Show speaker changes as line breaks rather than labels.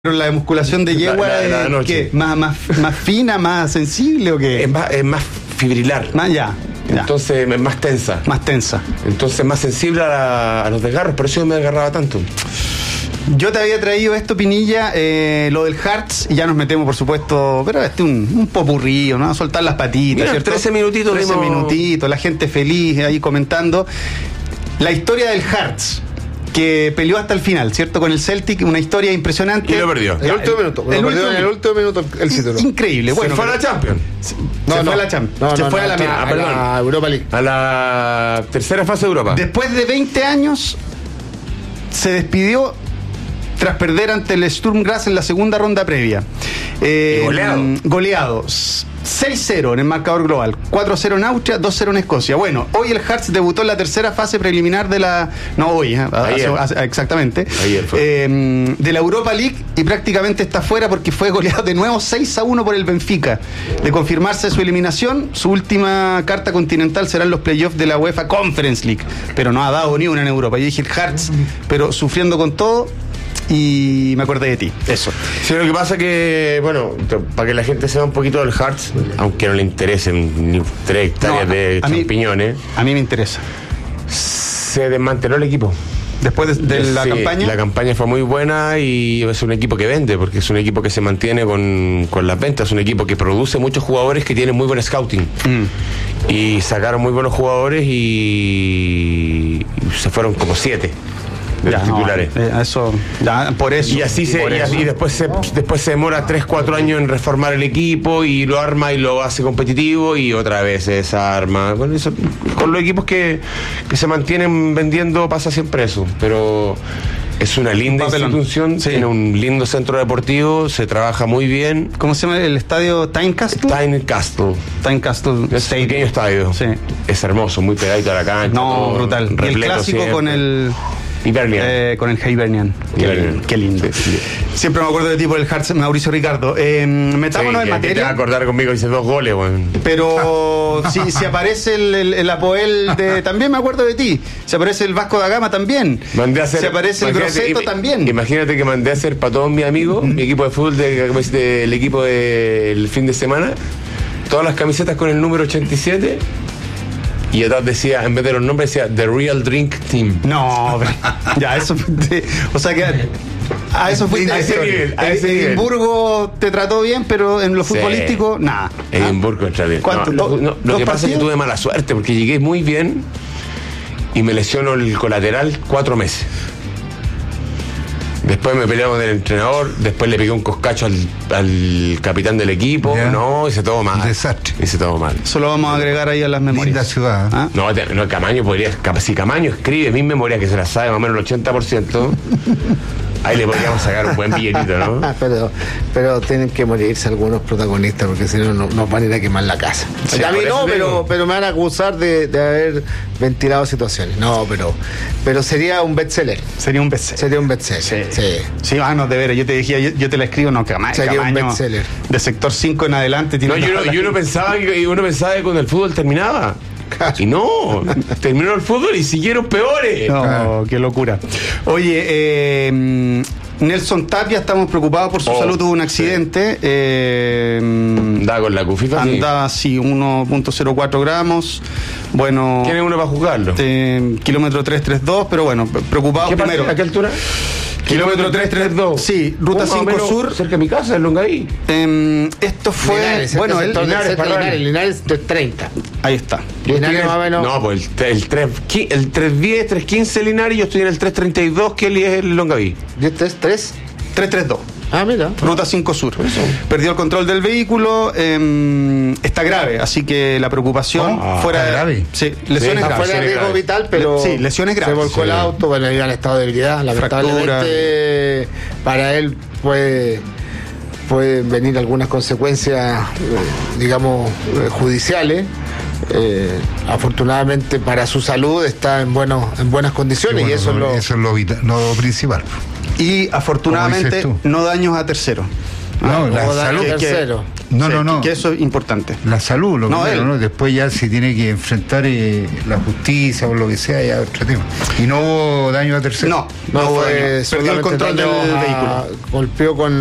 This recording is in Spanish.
Pero la musculación de yegua es ¿qué? ¿Más fina, más sensible o qué?
Es más fibrilar.
Ya.
Entonces es más tensa.
Más tensa.
Entonces más sensible a los desgarros, por eso me desgarraba tanto.
Yo te había traído esto, Pinilla, lo del Hearts, y ya nos metemos, por supuesto, pero un popurrí, ¿no? Soltar las patitas.
Mira, 13 minutitos.
13 minutitos, la gente feliz ahí comentando. La historia del Hearts, que peleó hasta el final, ¿cierto? Con el Celtic, una historia impresionante.
Y lo perdió.
En el último minuto el título.
Increíble.
Bueno, se fue a la Champions.
Se fue a la Champions. Se fue a la
Europa League.
A la tercera fase de Europa.
Después de 20 años, se despidió tras perder ante el Sturm Graz en la segunda ronda previa. Goleado. 6-0 en el marcador global, 4-0 en Austria, 2-0 en Escocia. Bueno, hoy el Hearts debutó en la tercera fase preliminar de la... No, hoy, exactamente.
Ayer fue.
De la Europa League, y prácticamente está fuera porque fue goleado de nuevo 6-1 por el Benfica. De confirmarse su eliminación, su última carta continental serán los playoffs de la UEFA Conference League, pero no ha dado ni una en Europa. Yo dije el Hearts, pero sufriendo con todo, y me acordé de ti. Eso.
Sí, lo que pasa que, bueno, para que la gente sepa un poquito del Hearts, aunque no le interesen ni 3 hectáreas de champiñones.
A mí me interesa.
Se desmanteló el equipo.
Después de la campaña.
La campaña fue muy buena y es un equipo que vende, porque es un equipo que se mantiene con las ventas, es un equipo que produce muchos jugadores que tienen muy buen scouting. Y sacaron muy buenos jugadores y se fueron como 7 de los titulares.
Por eso.
Y así y después se demora 3-4 años en reformar el equipo y lo arma y lo hace competitivo y otra vez se desarma. Con los equipos que se mantienen vendiendo pasa siempre eso, pero es una linda institución, tiene un lindo centro deportivo, se trabaja muy bien.
¿Cómo se llama el estadio? Tynecastle.
Es un pequeño estadio. Sí. Es hermoso, muy pegadito a la cancha.
No, brutal. Y el clásico siempre. Con el Hibernian. Qué lindo. Sí. Siempre me acuerdo del tipo del Hearts, Mauricio Ricardo. Metámonos en materia.
Te vas a acordar conmigo, hice 2 goles, bueno.
Pero si aparece el Apoel también me acuerdo de ti. Si aparece el Vasco da Gama también. Si aparece el Grosseto también.
Imagínate que mandé a hacer para todos mis amigos, mi equipo de fútbol del equipo del fin de semana, todas las camisetas con el número 87. Y atrás decía, en vez de los nombres, decía The Real Drink Team.
No, ya, eso fue. O sea que. A eso fue.
A ese nivel.
Edimburgo te trató bien, pero en lo futbolístico, nada.
Edimburgo está bien. Lo que pasa es que tuve mala suerte porque llegué muy bien y me lesionó el colateral 4 meses. Después me peleé con el entrenador, después le pegué un coscacho al capitán del equipo, hice todo mal.
Un desastre.
Hice todo mal.
Eso lo vamos a agregar ahí a las memorias.
Linda ciudad. ¿Ah?
No, Camaño podría, si Camaño escribe mis memorias, que se las sabe más o menos el 80%, ahí le podríamos sacar un buen billetito, ¿no?
pero tienen que morirse algunos protagonistas, porque si no nos van a ir a quemar la casa.
Sí,
a mí no, pero me van a acusar de haber ventilado situaciones. No, pero sería un bestseller.
Sería un bestseller. Sí, no, de veras, yo te decía, yo te la escribo, no, Camaño.
Sería un bestseller.
De sector 5 en adelante tiene.
Y uno pensaba que cuando el fútbol terminaba. Y no, terminó el fútbol y siguieron peores.
No, qué locura. Oye, Nelson Tapia, estamos preocupados por su salud, tuvo un accidente.
Andaba con la cufifa.
Andaba así, 1.04 gramos. Bueno.
¿Quién es uno para juzgarlo?
Kilómetro 332, pero bueno, preocupados primero.
¿A qué altura? Kilómetro 332.
Sí, ruta 5 Sur.
Cerca de mi casa, en Longaví.
Esto fue.
Linares, Linares 330.
Ahí está.
Linares más o menos. No, pues el 310, 315 Linares, yo estoy en el 332, que es el Longaví.
¿Y este es
332.
Ah, mira.
Ruta 5 Sur. Perdió el control del vehículo, está grave, así que la preocupación fuera de
grave.
Sí, lesiones graves.
Fuera de riesgo vital, pero
sí, lesiones graves.
Se volcó el auto, bueno, iba en estado de debilidad, lamentablemente para él pueden venir algunas consecuencias, digamos, judiciales. Afortunadamente para su salud está en buenas condiciones, y eso es lo
principal. Y afortunadamente no daños a terceros.
No, la
hubo daño
salud.
tercero.
No.
Que eso es importante.
La salud, lo
No,
primero,
él.
¿no? Después ya si tiene que enfrentar la justicia o lo que sea, ya otro tema. Y no hubo daño a terceros.
No hubo daño.
fue
Perdió el control del
daño
vehículo.
Golpeó con